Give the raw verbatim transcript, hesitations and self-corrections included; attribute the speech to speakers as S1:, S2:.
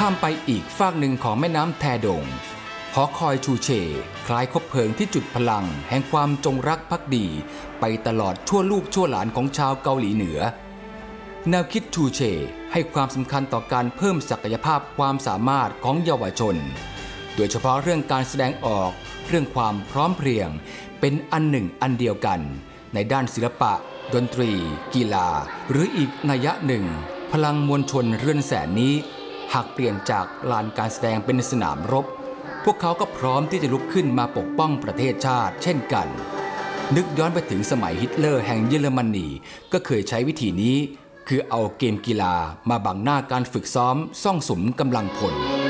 S1: ข้ามไปอีกฝากหนึ่งของแม่น้ำแทดงหอคอยชูเชคล้ายคบเพลิงที่จุดพลังแห่งความจงรักภักดีไปตลอดชั่วลูกชั่วหลานของชาวเกาหลีเหนือแนวคิดชูเชให้ความสำคัญต่อการเพิ่มศักยภาพความสามารถของเยาวชนโดยเฉพาะเรื่องการแสดงออกเรื่องความพร้อมเพรียงเป็นอันหนึ่งอันเดียวกันในด้านศิลปะดนตรีกีฬาหรืออีกนัยหนึ่งพลังมวลชนเรือนแสนนี้หากเปลี่ยนจากลานการแสดงเป็นสนามรบพวกเขาก็พร้อมที่จะลุกขึ้นมาปกป้องประเทศชาติเช่นกันนึกย้อนไปถึงสมัยฮิตเลอร์แห่งเยอรมนีก็เคยใช้วิธีนี้คือเอาเกมกีฬามาบังหน้าการฝึกซ้อมซ่องสุมกำลังพล